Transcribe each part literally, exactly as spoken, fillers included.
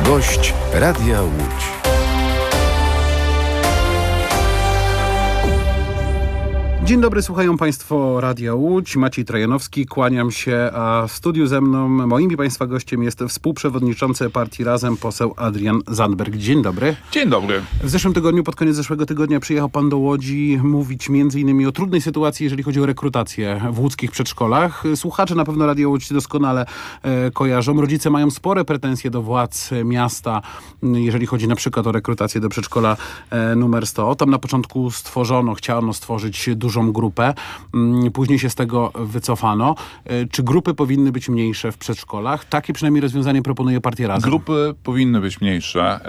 Gość Radia Łódź. Dzień dobry, słuchają Państwo Radia Łódź. Maciej Trajanowski, kłaniam się, a w studiu ze mną moim i Państwa gościem jest współprzewodniczący partii Razem, poseł Adrian Zandberg. Dzień dobry. Dzień dobry. W zeszłym tygodniu, pod koniec zeszłego tygodnia przyjechał Pan do Łodzi mówić między innymi o trudnej sytuacji, jeżeli chodzi o rekrutację w łódzkich przedszkolach. Słuchacze na pewno Radia Łódź doskonale e, kojarzą. Rodzice mają spore pretensje do władz miasta, jeżeli chodzi na przykład o rekrutację do przedszkola e, numer sto. Tam na początku stworzono, chciano stworzyć dużą grupę. Później się z tego wycofano. Czy grupy powinny być mniejsze w przedszkolach? Takie przynajmniej rozwiązanie proponuje partia Razem. Grupy powinny być mniejsze,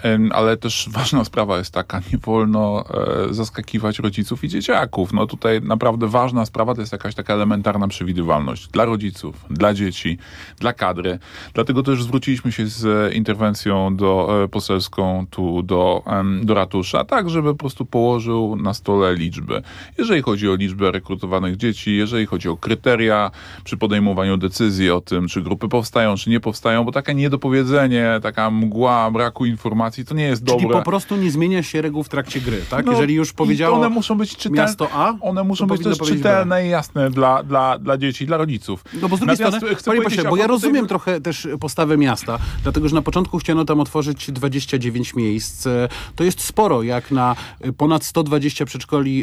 ale też ważna sprawa jest taka, nie wolno zaskakiwać rodziców i dzieciaków. No tutaj naprawdę ważna sprawa to jest jakaś taka elementarna przewidywalność dla rodziców, dla dzieci, dla kadry. Dlatego też zwróciliśmy się z interwencją do poselską tu do, do ratusza, tak żeby po prostu położył na stole liczby. Jeżeli chodzi o liczbę rekrutowanych dzieci, jeżeli chodzi o kryteria przy podejmowaniu decyzji o tym, czy grupy powstają, czy nie powstają, bo takie niedopowiedzenie, taka mgła braku informacji, to nie jest Czyli dobre. Czyli po prostu nie zmienia się reguł w trakcie gry, tak? No, jeżeli już powiedziało one muszą być czytelne, miasto A, one muszą być też czytelne i jasne dla, dla, dla dzieci, dla rodziców. No bo z drugiej Natomiast strony, chcę panie pośle, bo ja tutaj... rozumiem trochę też postawę miasta, dlatego że na początku chciano tam otworzyć dwadzieścia dziewięć miejsc. To jest sporo, jak na ponad sto dwadzieścia przedszkoli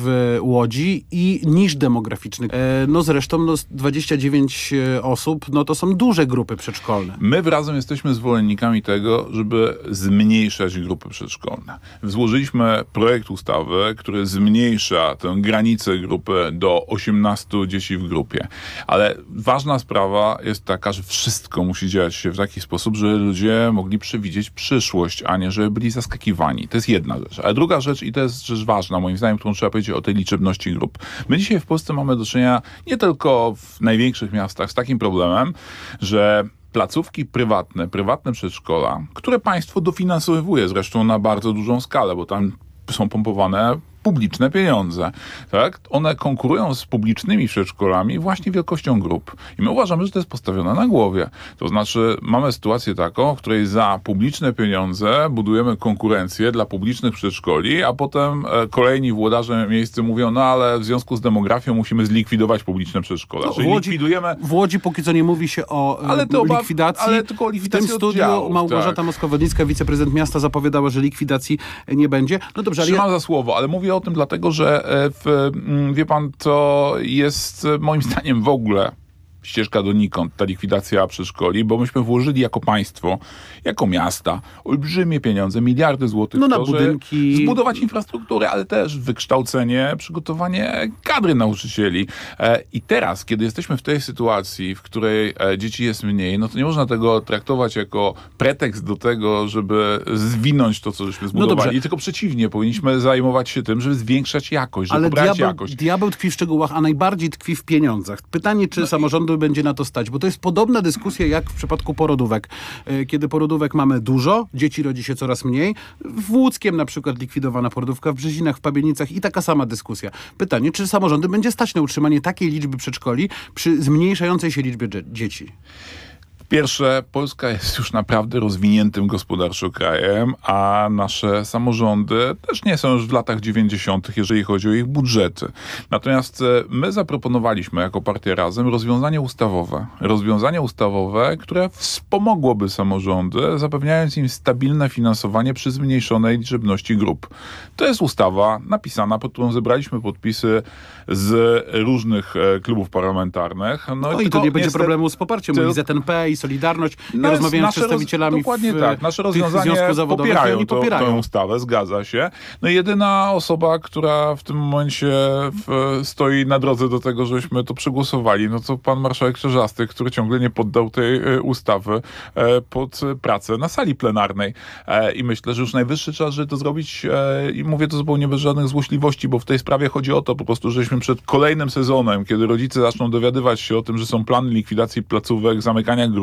w Łodzi i niż demograficzny. No zresztą no, dwadzieścia dziewięć osób, no to są duże grupy przedszkolne. My w Razem jesteśmy zwolennikami tego, żeby zmniejszać grupy przedszkolne. Złożyliśmy projekt ustawy, który zmniejsza tę granicę grupy do osiemnastu dzieci w grupie. Ale ważna sprawa jest taka, że wszystko musi dziać się w taki sposób, żeby ludzie mogli przewidzieć przyszłość, a nie żeby byli zaskakiwani. To jest jedna rzecz. A druga rzecz, i to jest rzecz ważna, moim zdaniem, którą trzeba powiedzieć o tej liczebności grup. My dzisiaj w Polsce mamy do czynienia nie tylko w największych miastach z takim problemem, że placówki prywatne, prywatne przedszkola, które państwo dofinansowuje zresztą na bardzo dużą skalę, bo tam są pompowane publiczne pieniądze, tak? One konkurują z publicznymi przedszkolami właśnie wielkością grup. I my uważamy, że to jest postawione na głowie. To znaczy mamy sytuację taką, w której za publiczne pieniądze budujemy konkurencję dla publicznych przedszkoli, a potem kolejni włodarze miejscy mówią, no ale w związku z demografią musimy zlikwidować publiczne przedszkola. No, Czyli w Łodzi, likwidujemy... W Łodzi póki co nie mówi się o ale to likwidacji. Ale tylko o likwidacji w tym studiu oddziałów, Małgorzata tak. Moskwa-Wodnicka, wiceprezydent miasta, zapowiadała, że likwidacji nie będzie. No dobrze, ale Trzymam ja... za słowo, ale mówię o tym dlatego, że w, wie pan, to jest moim zdaniem w ogóle ścieżka donikąd, ta likwidacja przedszkoli, bo myśmy włożyli jako państwo, jako miasta, olbrzymie pieniądze, miliardy złotych no w na to, budynki, żeby zbudować infrastrukturę, ale też wykształcenie, przygotowanie kadry nauczycieli. I teraz, kiedy jesteśmy w tej sytuacji, w której dzieci jest mniej, no to nie można tego traktować jako pretekst do tego, żeby zwinąć to, co żeśmy zbudowali. No tylko przeciwnie, powinniśmy zajmować się tym, żeby zwiększać jakość, żeby ale poprawiać diabeł, jakość. diabeł tkwi w szczegółach, a najbardziej tkwi w pieniądzach. Pytanie, czy no samorządu i... będzie na to stać, bo to jest podobna dyskusja jak w przypadku porodówek. Kiedy porodówek mamy dużo, dzieci rodzi się coraz mniej. W Łódzkiem na przykład likwidowana porodówka, w Brzezinach, w Pabienicach i taka sama dyskusja. Pytanie, czy samorządy będzie stać na utrzymanie takiej liczby przedszkoli przy zmniejszającej się liczbie dzieci? Pierwsze, Polska jest już naprawdę rozwiniętym gospodarczo krajem, a nasze samorządy też nie są już w latach dziewięćdziesiątych, jeżeli chodzi o ich budżety. Natomiast my zaproponowaliśmy jako partia Razem rozwiązanie ustawowe. Rozwiązanie ustawowe, które wspomogłoby samorządy, zapewniając im stabilne finansowanie przy zmniejszonej liczebności grup. To jest ustawa napisana, pod którą zebraliśmy podpisy z różnych klubów parlamentarnych. No, no i tu nie będzie problemu z poparciem, bo i Z N P, i Solidarność. Ja no rozmawiałem z przedstawicielami roz... Dokładnie w, tak. Nasze rozwiązania popierają, to, popierają tę ustawę, zgadza się. No jedyna osoba, która w tym momencie w, stoi na drodze do tego, żebyśmy to przegłosowali, no to pan marszałek Czerzasty, który ciągle nie poddał tej e, ustawy e, pod pracę na sali plenarnej. E, I myślę, że już najwyższy czas, żeby to zrobić e, i mówię to zupełnie bez żadnych złośliwości, bo w tej sprawie chodzi o to po prostu, żeśmy przed kolejnym sezonem, kiedy rodzice zaczną dowiadywać się o tym, że są plany likwidacji placówek, zamykania grup,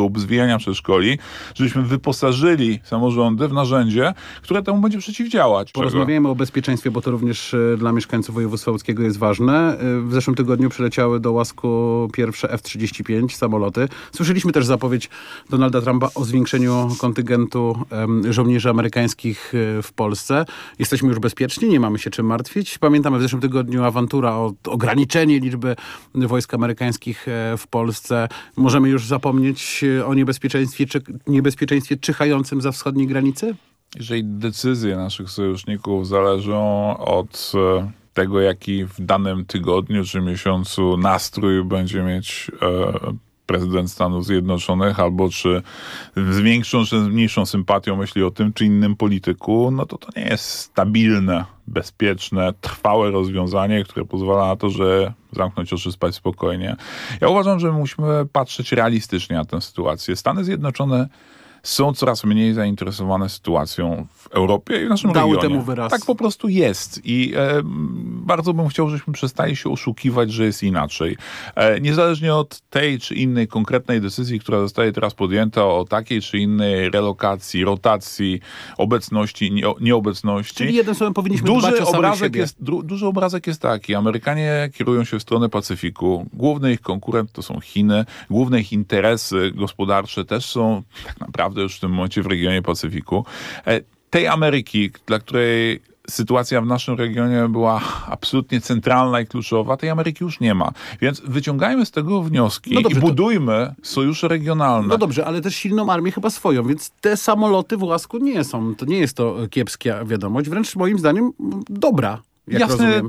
grup, zwijania przedszkoli, żebyśmy wyposażyli samorządy w narzędzie, które temu będzie przeciwdziałać. Porozmawiajmy o bezpieczeństwie, bo to również e, dla mieszkańców województwa łódzkiego jest ważne. E, w zeszłym tygodniu przyleciały do Łasku pierwsze F trzydzieści pięć samoloty. Słyszeliśmy też zapowiedź Donalda Trumpa o zwiększeniu kontyngentu e, żołnierzy amerykańskich e, w Polsce. Jesteśmy już bezpieczni, nie mamy się czym martwić. Pamiętamy w zeszłym tygodniu awantura o ograniczenie liczby wojsk amerykańskich e, w Polsce. Możemy już zapomnieć o niebezpieczeństwie, czy, niebezpieczeństwie czyhającym za wschodniej granicy? Jeżeli decyzje naszych sojuszników zależą od tego, jaki w danym tygodniu czy miesiącu nastrój będzie mieć e, prezydent Stanów Zjednoczonych, albo czy z większą czy z mniejszą sympatią myśli o tym czy innym polityku, no to to nie jest stabilne, bezpieczne, trwałe rozwiązanie, które pozwala na to, że zamknąć oczy, spać spokojnie. Ja uważam, że musimy patrzeć realistycznie na tę sytuację. Stany Zjednoczone są coraz mniej zainteresowane sytuacją w Europie i w naszym Dały regionie. temu wyraz. Tak po prostu jest. I e, bardzo bym chciał, żebyśmy przestali się oszukiwać, że jest inaczej. E, niezależnie od tej czy innej konkretnej decyzji, która zostaje teraz podjęta, o takiej czy innej relokacji, rotacji, obecności, nie, nieobecności. Czyli jednym słowem powinniśmy duży dbać o samych obrazek siebie. jest, du, Duży obrazek jest taki. Amerykanie kierują się w stronę Pacyfiku. Główny ich konkurent to są Chiny. Główne ich interesy gospodarcze też są tak naprawdę już w tym momencie w regionie Pacyfiku. Tej Ameryki, dla której sytuacja w naszym regionie była absolutnie centralna i kluczowa, tej Ameryki już nie ma. Więc wyciągajmy z tego wnioski No dobrze, i to- budujmy sojusze regionalne. No dobrze, ale też silną armię chyba swoją, więc te samoloty w Łasku nie są, to nie jest to kiepska wiadomość, wręcz moim zdaniem dobra, jak Jasne, rozumiem.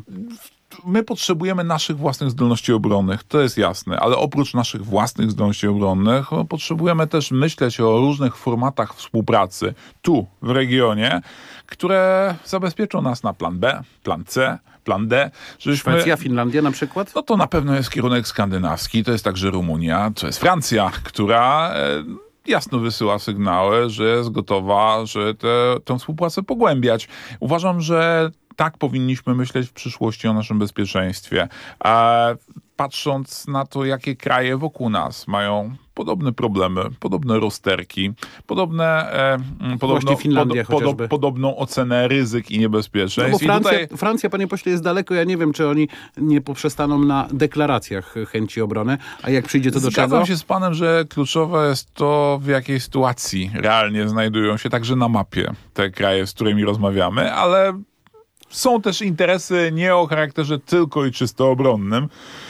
my potrzebujemy naszych własnych zdolności obronnych, to jest jasne, ale oprócz naszych własnych zdolności obronnych no, potrzebujemy też myśleć o różnych formatach współpracy tu, w regionie, które zabezpieczą nas na plan B, plan C, plan D. Żebyśmy... Szwecja, Finlandia na przykład? No to na pewno jest kierunek skandynawski, to jest także Rumunia, to jest Francja, która e, jasno wysyła sygnały, że jest gotowa, że te, tę współpracę pogłębiać. Uważam, że tak powinniśmy myśleć w przyszłości o naszym bezpieczeństwie. E, patrząc na to, jakie kraje wokół nas mają podobne problemy, podobne rozterki, podobne, e, podobno, Finlandia chociażby. podobną ocenę ryzyk i niebezpieczeństw. No bo Francja, I tutaj... Francja, panie pośle, jest daleko. Ja nie wiem, czy oni nie poprzestaną na deklaracjach chęci obrony, a jak przyjdzie to do Zgadzam czego? się z panem, że kluczowe jest to, w jakiej sytuacji realnie znajdują się także na mapie te kraje, z którymi rozmawiamy, ale są też interesy nie o charakterze tylko i czysto obronnym,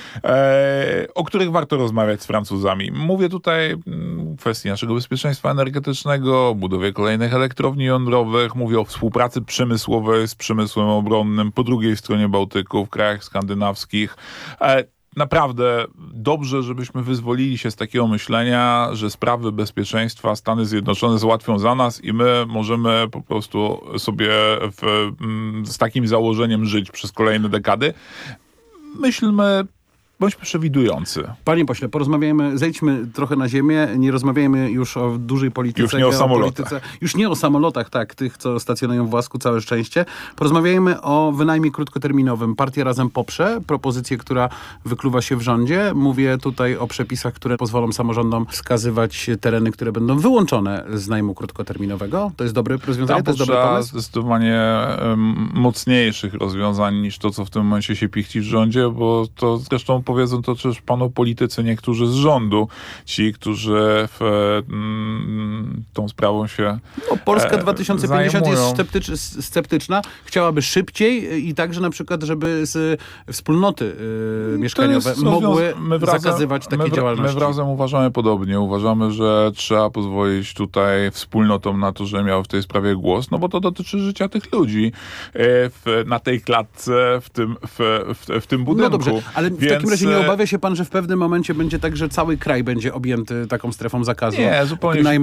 e, o których warto rozmawiać z Francuzami. Mówię tutaj mm, o kwestii naszego bezpieczeństwa energetycznego, o budowie kolejnych elektrowni jądrowych, mówię o współpracy przemysłowej z przemysłem obronnym po drugiej stronie Bałtyku, w krajach skandynawskich. E, Naprawdę dobrze, żebyśmy wyzwolili się z takiego myślenia, że sprawy bezpieczeństwa Stany Zjednoczone załatwią za nas i my możemy po prostu sobie w, z takim założeniem żyć przez kolejne dekady. Myślmy, bądźmy przewidujący. Panie pośle, porozmawiajmy, zejdźmy trochę na ziemię, nie rozmawiajmy już o dużej polityce. Już nie o geopolityce. samolotach. Już nie o samolotach, tak, tych, co stacjonują w Łasku, całe szczęście. Porozmawiajmy o wynajmie krótkoterminowym. Partia Razem poprze propozycję, która wykluwa się w rządzie. Mówię tutaj o przepisach, które pozwolą samorządom wskazywać tereny, które będą wyłączone z najmu krótkoterminowego. To jest dobre rozwiązanie, Tam to jest dobry potrzeba pomysł? zdecydowanie um, mocniejszych rozwiązań niż to, co w tym momencie się pichci w rządzie, bo to zresztą powiedzą to też panu politycy, niektórzy z rządu, ci, którzy w, mm, tą sprawą się No, Polska dwa tysiące pięćdziesiąt jest zajmują. sceptycz, sceptyczna. Chciałaby szybciej i także na przykład, żeby z wspólnoty y, mieszkaniowe To jest mogły rozwiąza- my wrazem- zakazywać takiej my, wra- działalności. My razem uważamy podobnie. Uważamy, że trzeba pozwolić tutaj wspólnotom na to, że miały w tej sprawie głos, no bo to dotyczy życia tych ludzi e, w, na tej klatce, w tym, w, w, w tym budynku. No dobrze, ale w Więc, takim razie nie e, obawia się pan, że w pewnym momencie będzie tak, że cały kraj będzie objęty taką strefą zakazu Nie, zupełnie, najmu zupełnie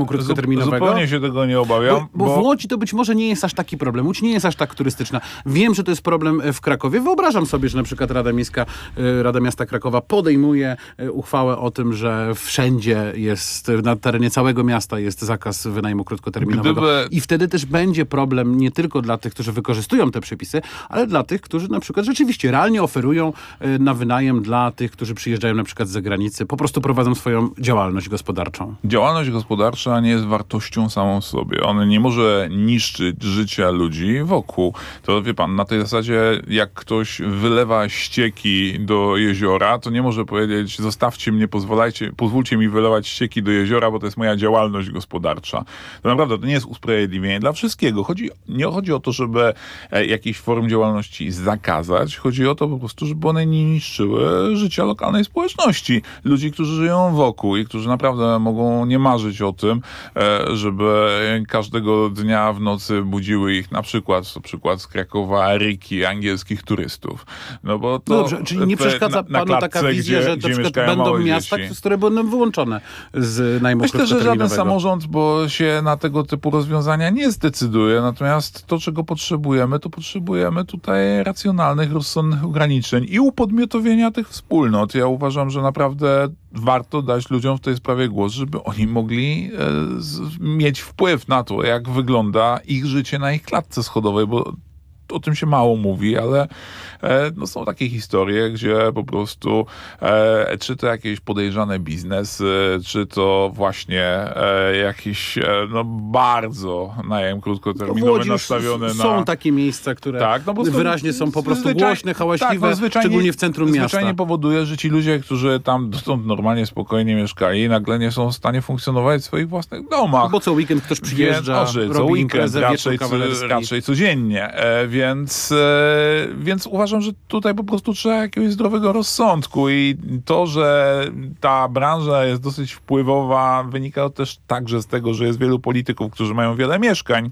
krótkoterminowego? Zupełnie się tego nie obawiam. Bo, bo, bo... w Łodzi to być może nie jest aż taki problem. Łódź nie jest aż tak turystyczna. Wiem, że to jest problem w Krakowie. Wyobrażam sobie, że na przykład Rada Miejska, Rada Miasta Krakowa podejmuje uchwałę o tym, że wszędzie jest, na terenie całego miasta jest zakaz wynajmu krótkoterminowego. Gdyby... I wtedy też będzie problem nie tylko dla tych, którzy wykorzystują te przepisy, ale dla tych, którzy na przykład rzeczywiście realnie oferują na wynajem dla tych, którzy przyjeżdżają na przykład z zagranicy, po prostu prowadzą swoją działalność gospodarczą. Działalność gospodarcza nie jest wartością samą w sobie. Ona nie może niszczyć życia ludzi wokół. To wie pan, na tej zasadzie jak ktoś wylewa ścieki do jeziora, to nie może powiedzieć: zostawcie mnie, pozwolajcie, pozwólcie mi wylewać ścieki do jeziora, bo to jest moja działalność gospodarcza. To naprawdę to nie jest usprawiedliwienie dla wszystkiego. Chodzi, nie chodzi o to, żeby jakiejś form działalności zakazać. Chodzi o to po prostu, żeby one nie niszczyły życia lokalnej społeczności. Ludzi, którzy żyją wokół i którzy naprawdę mogą nie marzyć o tym, żeby każdego dnia w nocy budziły ich na przykład, na przykład z Krakowa ryki angielskich turystów. No bo to no dobrze, czyli nie przeszkadza na, na panu klatce, taka wizja, gdzie, że gdzie na przykład będą miasta, dzieci. które będą wyłączone z najmu Myślę, że żaden krótkoterminowego. samorząd, bo się na tego typu rozwiązania nie zdecyduje. Natomiast to, czego potrzebujemy, to potrzebujemy tutaj racjonalnych, rozsądnych ograniczeń i upodmiotowienia tych wspólnot. Ja uważam, że naprawdę warto dać ludziom w tej sprawie głos, żeby oni mogli e, z, mieć wpływ na to, jak wygląda ich życie na ich klatce schodowej, bo o tym się mało mówi, ale e, no są takie historie, gdzie po prostu e, czy to jakieś podejrzane biznesy, czy to właśnie e, jakiś e, no bardzo najem krótkoterminowy nastawiony na... Są takie miejsca, które tak, no bo wyraźnie są po prostu zwyczaj... głośne, hałaśliwe, tak, no szczególnie w centrum miasta. Zwyczajnie powoduje, że ci ludzie, którzy tam dotąd normalnie, spokojnie mieszkali, nagle nie są w stanie funkcjonować w swoich własnych domach. Bo co weekend ktoś przyjeżdża, Więc, o, robi weekend, imprezę, raczej, wieczór kawalerski. raczej codziennie. E, Więc, więc uważam, że tutaj po prostu trzeba jakiegoś zdrowego rozsądku i to, że ta branża jest dosyć wpływowa, wynika też także z tego, że jest wielu polityków, którzy mają wiele mieszkań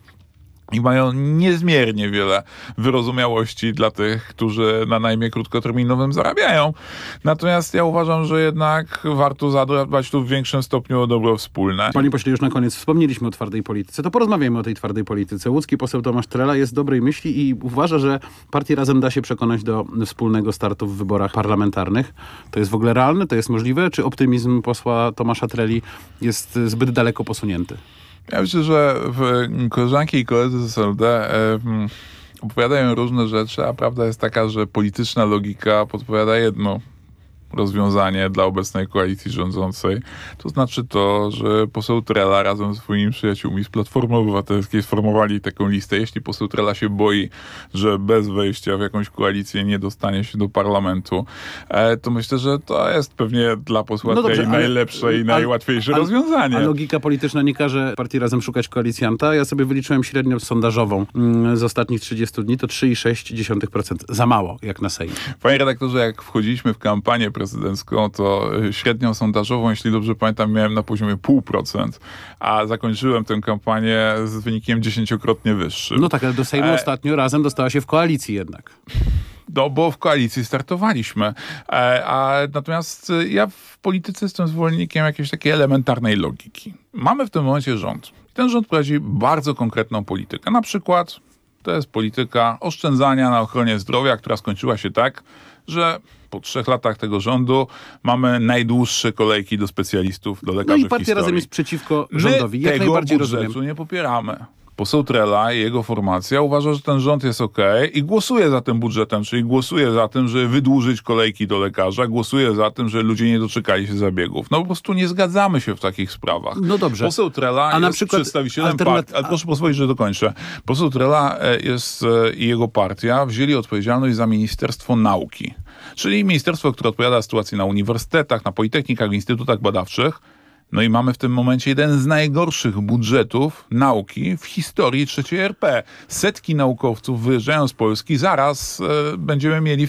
i mają niezmiernie wiele wyrozumiałości dla tych, którzy na najmie krótkoterminowym zarabiają. Natomiast ja uważam, że jednak warto zadbać tu w większym stopniu o dobro wspólne. Panie pośle, już na koniec wspomnieliśmy o twardej polityce. To porozmawiajmy o tej twardej polityce. Łódzki poseł Tomasz Trela jest dobrej myśli i uważa, że partię Razem da się przekonać do wspólnego startu w wyborach parlamentarnych. To jest w ogóle realne? To jest możliwe? Czy optymizm posła Tomasza Treli jest zbyt daleko posunięty? Ja myślę, że koleżanki i koledzy z S L D e, opowiadają różne rzeczy, a prawda jest taka, że polityczna logika podpowiada jedno rozwiązanie dla obecnej koalicji rządzącej. To znaczy to, że poseł Trela razem ze swoimi przyjaciółmi z Platformy Obywatelskiej sformowali taką listę. Jeśli poseł Trela się boi, że bez wejścia w jakąś koalicję nie dostanie się do parlamentu, to myślę, że to jest pewnie dla posła no dobrze, Treli ale, najlepsze i a, najłatwiejsze a, rozwiązanie. A logika polityczna nie każe partii Razem szukać koalicjanta. Ja sobie wyliczyłem średnią sondażową z ostatnich trzydziestu dni, to trzy i sześć dziesiątych procent. Za mało, jak na Sejm. Panie redaktorze, jak wchodziliśmy w kampanię prezydencką, to średnią sondażową, jeśli dobrze pamiętam, miałem na poziomie pół procent, a zakończyłem tę kampanię z wynikiem dziesięciokrotnie wyższym. No tak, ale do Sejmu e... ostatnio Razem dostała się w koalicji jednak. No, bo w koalicji startowaliśmy. E, a natomiast ja w polityce jestem zwolennikiem jakiejś takiej elementarnej logiki. Mamy w tym momencie rząd. Ten rząd prowadzi bardzo konkretną politykę. Na przykład to jest polityka oszczędzania na ochronie zdrowia, która skończyła się tak, że po trzech latach tego rządu mamy najdłuższe kolejki do specjalistów, do lekarzy. No i partia Razem jest przeciwko rządowi. My Jak tego najbardziej budżetu rozumiem. nie popieramy. Poseł Trela i jego formacja uważa, że ten rząd jest okej i głosuje za tym budżetem, czyli głosuje za tym, żeby wydłużyć kolejki do lekarza, głosuje za tym, że ludzie nie doczekali się zabiegów. No po prostu nie zgadzamy się w takich sprawach. No dobrze. Poseł Trela A jest na przykład przedstawicielem alternat- partii, ale proszę pozwolić, że dokończę. Poseł Trela jest i jego partia wzięli odpowiedzialność za Ministerstwo Nauki, czyli ministerstwo, które odpowiada za sytuację na uniwersytetach, na politechnikach, w instytutach badawczych. No i mamy w tym momencie jeden z najgorszych budżetów nauki w historii trzeciej R P. Setki naukowców wyjeżdżają z Polski, zaraz e, będziemy mieli